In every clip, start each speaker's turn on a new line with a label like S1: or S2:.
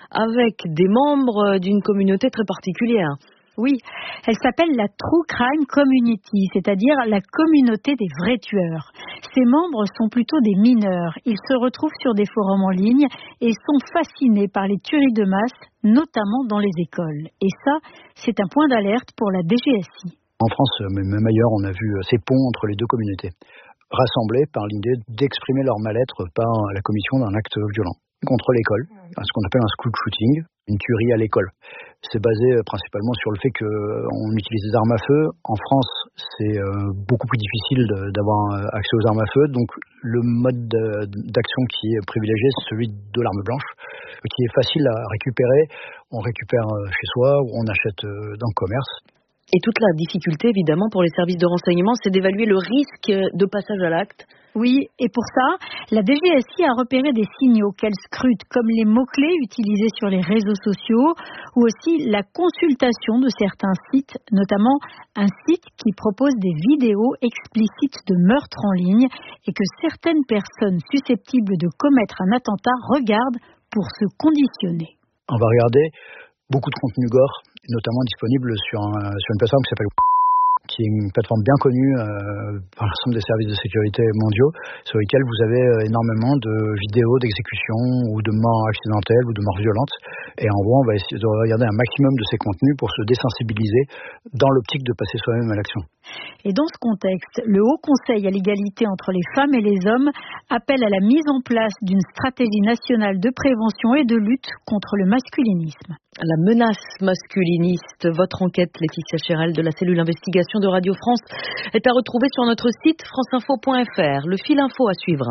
S1: avec des membres d'une communauté très particulière.
S2: Oui, elle s'appelle la True Crime Community, c'est-à-dire la communauté des vrais tueurs. Ses membres sont plutôt des mineurs. Ils se retrouvent sur des forums en ligne et sont fascinés par les tueries de masse, notamment dans les écoles. Et ça, c'est un point d'alerte pour la DGSI.
S3: En France, mais même ailleurs, on a vu ces ponts entre les deux communautés, rassemblés par l'idée d'exprimer leur mal-être par la commission d'un acte violent contre l'école, ce qu'on appelle un school shooting, une tuerie à l'école. C'est basé principalement sur le fait qu'on utilise des armes à feu. En France, c'est beaucoup plus difficile d'avoir accès aux armes à feu, donc le mode d'action qui est privilégié, c'est celui de l'arme blanche, qui est facile à récupérer. On récupère chez soi ou on achète dans le commerce.
S1: Et toute la difficulté, évidemment, pour les services de renseignement, c'est d'évaluer le risque de passage à l'acte.
S2: Oui, et pour ça, la DGSI a repéré des signaux qu'elle scrute, comme les mots-clés utilisés sur les réseaux sociaux, ou aussi la consultation de certains sites, notamment un site qui propose des vidéos explicites de meurtres en ligne et que certaines personnes susceptibles de commettre un attentat regardent pour se conditionner.
S3: On va regarder beaucoup de contenu gore, notamment disponible sur une plateforme qui s'appelle qui est une plateforme bien connue par l'ensemble des services de sécurité mondiaux, sur lesquels vous avez énormément de vidéos d'exécutions ou de morts accidentelles ou de morts violentes. Et en gros, on va essayer de regarder un maximum de ces contenus pour se désensibiliser dans l'optique de passer soi-même à l'action.
S2: Et dans ce contexte, le Haut Conseil à l'égalité entre les femmes et les hommes appelle à la mise en place d'une stratégie nationale de prévention et de lutte contre le masculinisme.
S1: La menace masculiniste, votre enquête, Laetitia Chérel de la cellule investigation de Radio France, est à retrouver sur notre site franceinfo.fr. Le fil info à suivre.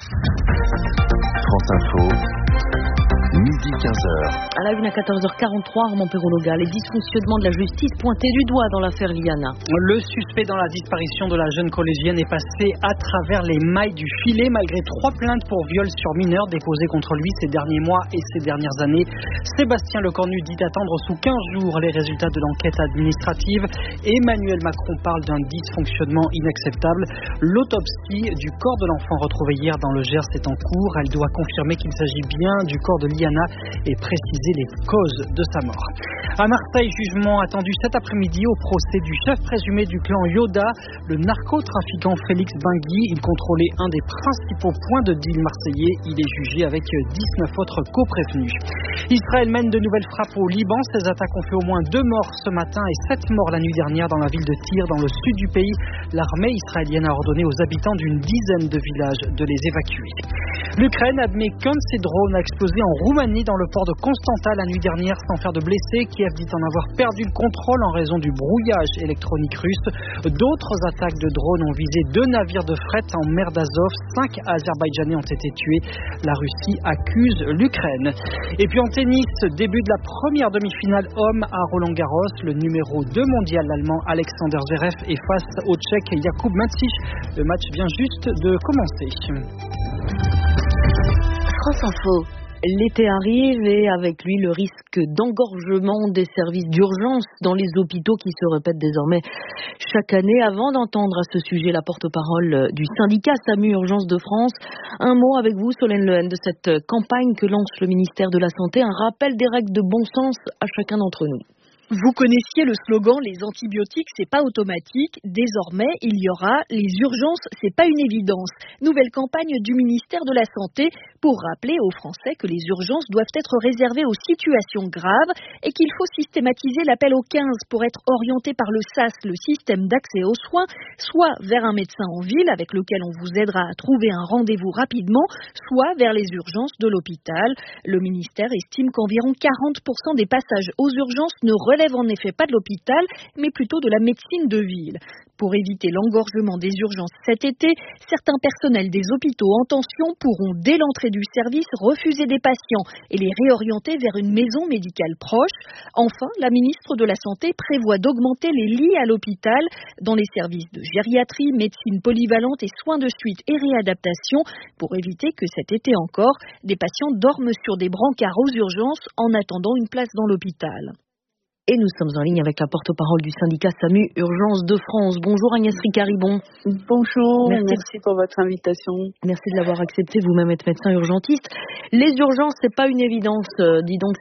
S4: France Info. Midi 15h.
S1: À la une à 14h43, Armand Perrologa, les dysfonctionnements de la justice pointés du doigt dans l'affaire Liana.
S5: Le suspect dans la disparition de la jeune collégienne est passé à travers les mailles du filet malgré 3 plaintes pour viol sur mineurs déposées contre lui ces derniers mois et ces dernières années. Sébastien Lecornu dit attendre sous 15 jours les résultats de l'enquête administrative. Emmanuel Macron parle d'un dysfonctionnement inacceptable. L'autopsie du corps de l'enfant retrouvé hier dans le Gers est en cours. Elle doit confirmer qu'il s'agit bien du corps de Liana et préciser les causes de sa mort. À Marseille, jugement attendu cet après-midi au procès du chef présumé du clan Yoda, le narcotrafiquant Félix Bengui. Il contrôlait un des principaux points de deal marseillais. Il est jugé avec 19 autres coprévenus. Israël mène de nouvelles frappes au Liban. Ces attaques ont fait au moins 2 morts ce matin et 7 morts la nuit dernière dans la ville de Tyr, dans le sud du pays. L'armée israélienne a ordonné aux habitants d'une dizaine de villages de les évacuer. L'Ukraine admet qu'un de ses drones a explosé en Roumanie dans le port de Constanta la nuit dernière sans faire de blessés. Kiev dit en avoir perdu le contrôle en raison du brouillage électronique russe. D'autres attaques de drones ont visé 2 navires de fret en mer d'Azov. 5 Azerbaïdjanais ont été tués. La Russie accuse l'Ukraine. Et puis en tennis, début de la première demi-finale homme à Roland-Garros. Le numéro 2 mondial allemand Alexander Zverev est face au Tchèque Jakub Macic. Le match vient juste de commencer.
S1: France Info. L'été arrive et avec lui le risque d'engorgement des services d'urgence dans les hôpitaux qui se répète désormais chaque année. Avant d'entendre à ce sujet la porte-parole du syndicat SAMU Urgence de France, un mot avec vous, Solène Lehen, de cette campagne que lance le ministère de la Santé, un rappel des règles de bon sens à chacun d'entre nous.
S6: Vous connaissiez le slogan « Les antibiotiques, c'est pas automatique ». Désormais, il y aura « Les urgences, c'est pas une évidence ». Nouvelle campagne du ministère de la Santé pour rappeler aux Français que les urgences doivent être réservées aux situations graves et qu'il faut systématiser l'appel au 15 pour être orienté par le SAS, le système d'accès aux soins, soit vers un médecin en ville avec lequel on vous aidera à trouver un rendez-vous rapidement, soit vers les urgences de l'hôpital. Le ministère estime qu'environ 40% des passages aux urgences ne relèvent en effet pas de l'hôpital, mais plutôt de la médecine de ville. Pour éviter l'engorgement des urgences cet été, certains personnels des hôpitaux en tension pourront, dès l'entrée du service, refuser des patients et les réorienter vers une maison médicale proche. Enfin, la ministre de la Santé prévoit d'augmenter les lits à l'hôpital dans les services de gériatrie, médecine polyvalente et soins de suite et réadaptation pour éviter que cet été encore, des patients dorment sur des brancards aux urgences en attendant une place dans l'hôpital.
S1: Et nous sommes en ligne avec la porte-parole du syndicat SAMU Urgence de France. Bonjour Agnès Riccaribon.
S7: Bonjour, merci pour votre invitation.
S1: Merci de l'avoir accepté, vous-même êtes médecin urgentiste. Les urgences, c'est pas une évidence, dit donc